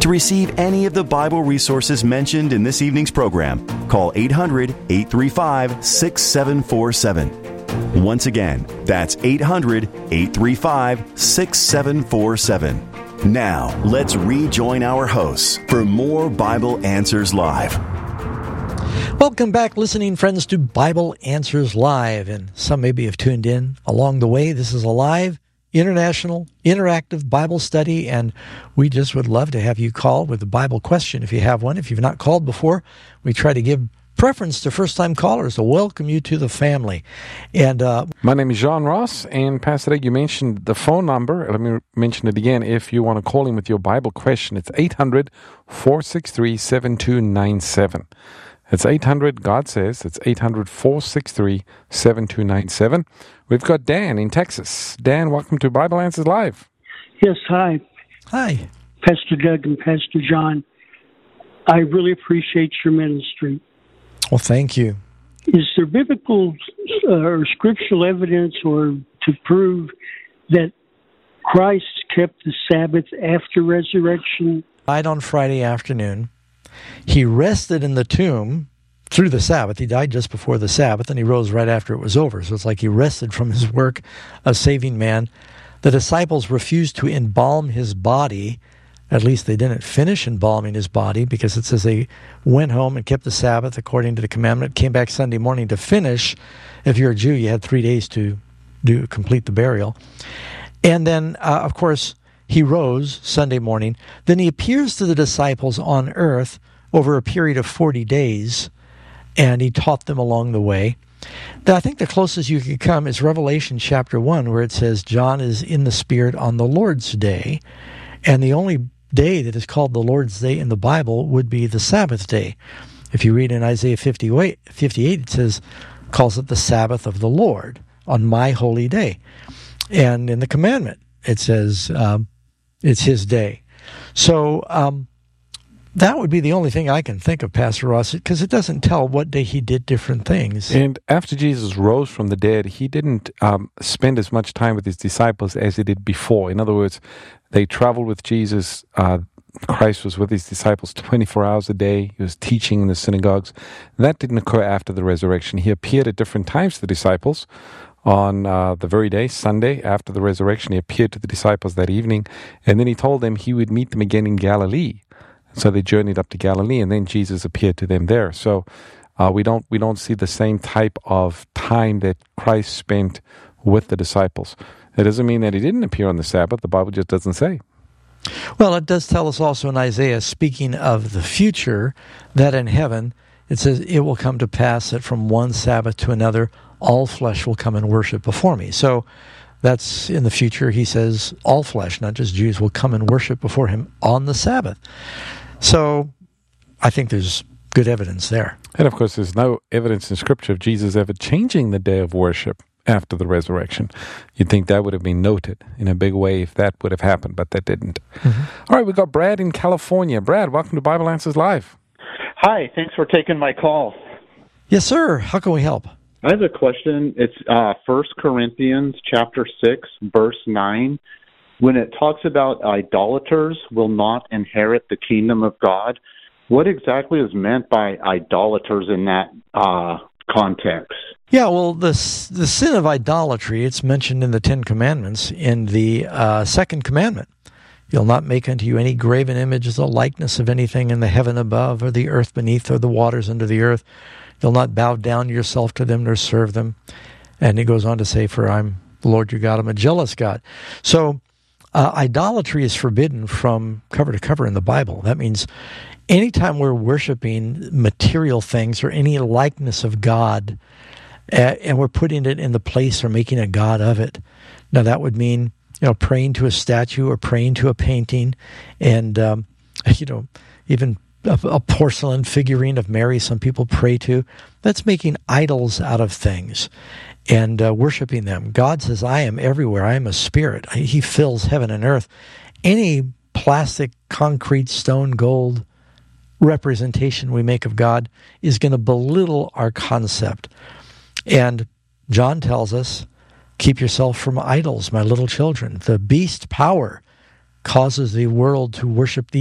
To receive any of the Bible resources mentioned in this evening's program, call 800-835-6747. Once again, that's 800-835-6747. Now, let's rejoin our hosts for more Bible Answers Live. Welcome back, listening friends, to Bible Answers Live. And some maybe have tuned in along the way. This is a live, international, interactive Bible study, and we just would love to have you call with a Bible question if you have one. If you've not called before, we try to give preference to first-time callers to welcome you to the family. And my name is John Ross, and Pastor Ed, you mentioned the phone number. Let me mention it again. If you want to call in with your Bible question, it's 800-463-7297. It's 800, God says, it's 800-463-7297. We've got Dan in Texas. Dan, welcome to Bible Answers Live. Yes, hi. Hi. Pastor Doug and Pastor John. I really appreciate your ministry. Well, thank you. Is there biblical or scriptural evidence or to prove that Christ kept the Sabbath after resurrection? Died on Friday afternoon. He rested in the tomb through the Sabbath. He died just before the Sabbath, and he rose right after it was over. So it's like he rested from his work of saving man. The disciples refused to embalm his body. At least they didn't finish embalming his body, because it says they went home and kept the Sabbath according to the commandment, came back Sunday morning to finish. If you're a Jew, you had 3 days to complete the burial. And then, of course, he rose Sunday morning. Then he appears to the disciples on earth over a period of 40 days, and he taught them along the way. I think the closest you could come is Revelation chapter 1, where it says John is in the Spirit on the Lord's day, and the only day that is called the Lord's Day in the Bible would be the Sabbath day. If you read in Isaiah 58, it says, calls it the Sabbath of the Lord on my holy day. And in the commandment, it says it's his day. So that would be the only thing I can think of, Pastor Ross, because it doesn't tell what day he did different things. And after Jesus rose from the dead, he didn't spend as much time with his disciples as he did before. In other words, they traveled with Jesus. Christ was with his disciples 24 hours a day. He was teaching in the synagogues. That didn't occur after the resurrection. He appeared at different times to the disciples. On the very day, Sunday, after the resurrection, he appeared to the disciples that evening, and then he told them he would meet them again in Galilee. So they journeyed up to Galilee, and then Jesus appeared to them there. So we don't see the same type of time that Christ spent with the disciples. It doesn't mean that he didn't appear on the Sabbath. The Bible just doesn't say. Well, it does tell us also in Isaiah, speaking of the future, that in heaven, it says, it will come to pass that from one Sabbath to another, all flesh will come and worship before me. So that's in the future. He says all flesh, not just Jews, will come and worship before him on the Sabbath. So I think there's good evidence there. And of course, there's no evidence in Scripture of Jesus ever changing the day of worship after the resurrection. You'd think that would have been noted in a big way if that would have happened, but that didn't. Mm-hmm. All right, we've got Brad in California. Brad, welcome to Bible Answers Live. Hi, thanks for taking my call. Yes, sir. How can we help? I have a question. It's 1 Corinthians chapter 6, verse 9. When it talks about idolaters will not inherit the kingdom of God, what exactly is meant by idolaters in that context? Yeah, well, the sin of idolatry, it's mentioned in the Ten Commandments in the second commandment. You'll not make unto you any graven images or likeness of anything in the heaven above or the earth beneath or the waters under the earth. You'll not bow down yourself to them nor serve them. And it goes on to say, for I'm the Lord your God, I'm a jealous God. So idolatry is forbidden from cover to cover in the Bible. That means anytime we're worshiping material things or any likeness of God, and we're putting it in the place or making a god of it. Now that would mean, praying to a statue or praying to a painting, and even a porcelain figurine of Mary some people pray to. That's making idols out of things and worshiping them. God says, I am everywhere. I am a spirit. He fills heaven and earth. Any plastic, concrete, stone, gold representation we make of God is going to belittle our concept. And John tells us, keep yourself from idols, my little children. The beast power causes the world to worship the